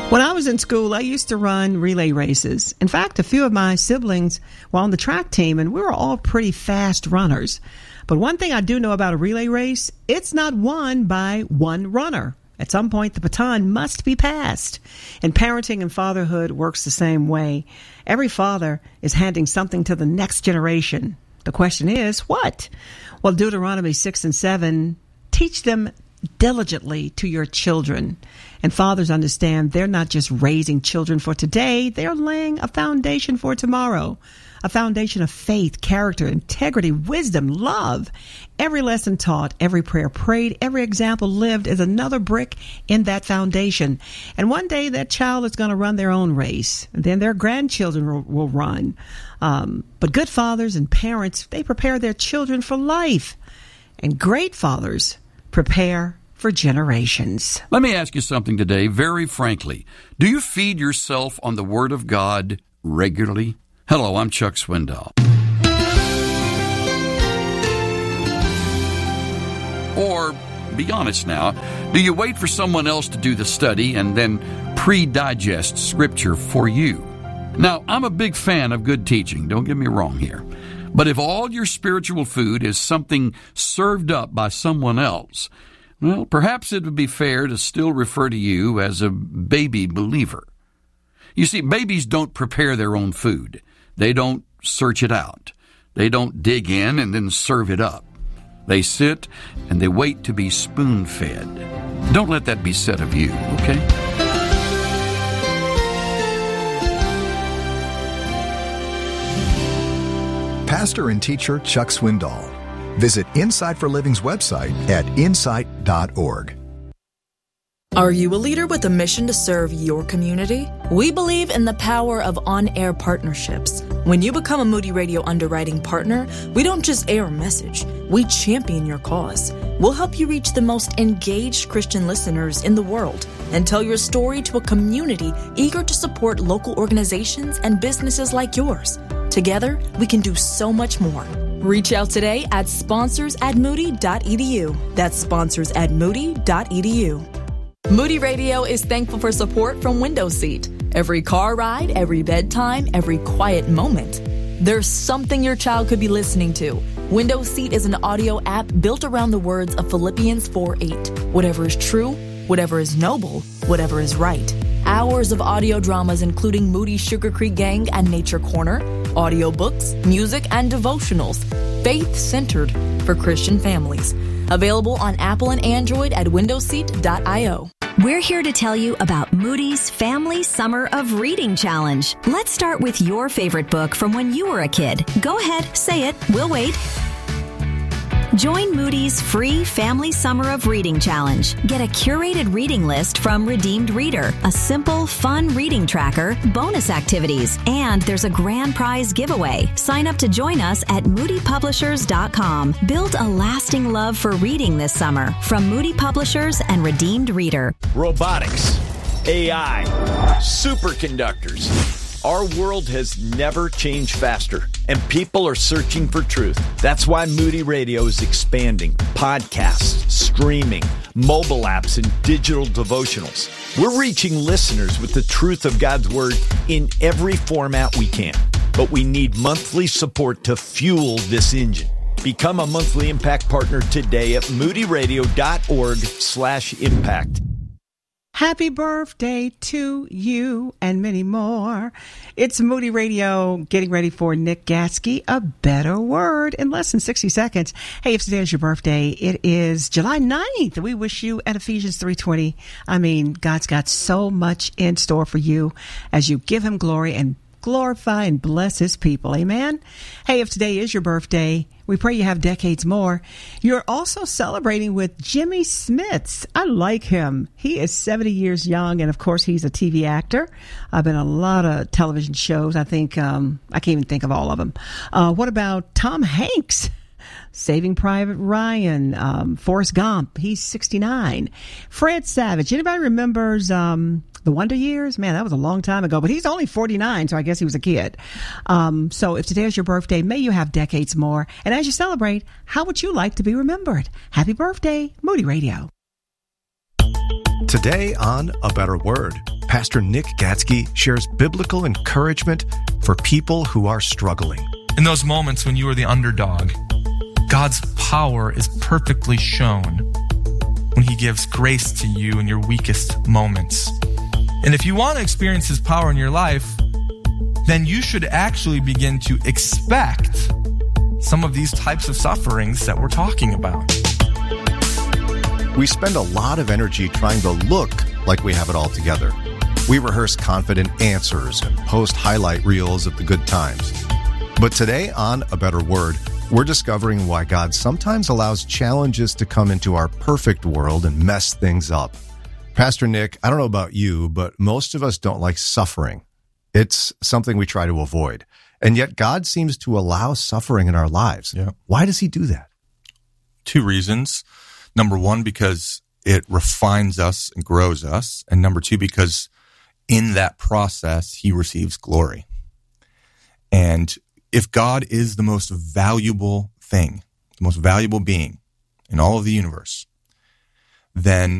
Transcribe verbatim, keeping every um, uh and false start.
When I was in school, I used to run relay races. In fact, a few of my siblings were on the track team, and we were all pretty fast runners. But one thing I do know about a relay race, it's not won by one runner. At some point, the baton must be passed. And parenting and fatherhood works the same way. Every father is handing something to the next generation. The question is, what? Well, Deuteronomy six and seven, teach them diligently to your children. And fathers understand they're not just raising children for today, they're laying a foundation for tomorrow. A foundation of faith, character, integrity, wisdom, love. Every lesson taught, every prayer prayed, every example lived is another brick in that foundation. And one day that child is going to run their own race. And then their grandchildren will, will run. Um, but good fathers and parents, they prepare their children for life. And great fathers prepare for generations. Let me ask you something today, very frankly. Do you feed yourself on the Word of God regularly? Hello, I'm Chuck Swindoll. Or, be honest now, do you wait for someone else to do the study and then pre-digest Scripture for you? Now, I'm a big fan of good teaching, don't get me wrong here. But if all your spiritual food is something served up by someone else, well, perhaps it would be fair to still refer to you as a baby believer. You see, babies don't prepare their own food. They don't search it out. They don't dig in and then serve it up. They sit and they wait to be spoon-fed. Don't let that be said of you, okay? Pastor and teacher Chuck Swindoll. Visit Insight for Living's website at insight dot org. Are you a leader with a mission to serve your community? We believe in the power of on-air partnerships. When you become a Moody Radio underwriting partner, we don't just air a message, we champion your cause. We'll help you reach the most engaged Christian listeners in the world and tell your story to a community eager to support local organizations and businesses like yours. Together, we can do so much more. Reach out today at sponsors at moody dot e d u. That's sponsors at moody dot e d u. Moody Radio is thankful for support from Windows Seat. Every car ride, every bedtime, every quiet moment. There's something your child could be listening to. Windows Seat is an audio app built around the words of Philippians four eight. Whatever is true, whatever is noble, whatever is right. Hours of audio dramas including Moody's Sugar Creek Gang and Nature Corner, audiobooks, music, and devotionals. Faith-centered for Christian families. Available on Apple and Android at windows seat dot i o. We're here to tell you about Moody's Family Summer of Reading Challenge. Let's start with your favorite book from when you were a kid. Go ahead, say it. We'll wait. Join Moody's free Family Summer of Reading Challenge. Get a curated reading list from Redeemed Reader, a simple, fun reading tracker, bonus activities, and there's a grand prize giveaway. Sign up to join us at moody publishers dot com. Build a lasting love for reading this summer from Moody Publishers and Redeemed Reader. Robotics, A I, superconductors. Our world has never changed faster, and people are searching for truth. That's why Moody Radio is expanding podcasts, streaming, mobile apps, and digital devotionals. We're reaching listeners with the truth of God's Word in every format we can, but we need monthly support to fuel this engine. Become a monthly impact partner today at moody radio dot org slash impact. Happy birthday to you and many more. It's Moody Radio getting ready for Nick Gatsky, A Better Word, in less than sixty seconds. Hey, if today is your birthday, it is July ninth. We wish you at Ephesians three twenty. I mean, God's got so much in store for you as you give him glory and glorify and bless his people. Amen. Hey, if today is your birthday, we pray you have decades more. You're also celebrating with Jimmy Smits. I like him. He is seventy years young, and of course, he's a T V actor. I've been on a lot of television shows. I think, um, I can't even think of all of them. Uh, what about Tom Hanks? Saving Private Ryan, um, Forrest Gump, he's sixty-nine. Fred Savage, anybody remembers um, The Wonder Years? Man, that was a long time ago, but he's only forty-nine, so I guess he was a kid. Um, so if today is your birthday, may you have decades more. And as you celebrate, how would you like to be remembered? Happy birthday, Moody Radio. Today on A Better Word, Pastor Nick Gatsky shares biblical encouragement for people who are struggling. In those moments when you are the underdog, God's power is perfectly shown when he gives grace to you in your weakest moments. And if you want to experience his power in your life, then you should actually begin to expect some of these types of sufferings that we're talking about. We spend a lot of energy trying to look like we have it all together. We rehearse confident answers and post highlight reels of the good times. But today on A Better Word, we're discovering why God sometimes allows challenges to come into our perfect world and mess things up. Pastor Nick, I don't know about you, but most of us don't like suffering. It's something we try to avoid. And yet God seems to allow suffering in our lives. Yeah. Why does he do that? Two reasons. Number one, because it refines us and grows us. And number two, because in that process, he receives glory. And if God is the most valuable thing, the most valuable being in all of the universe, then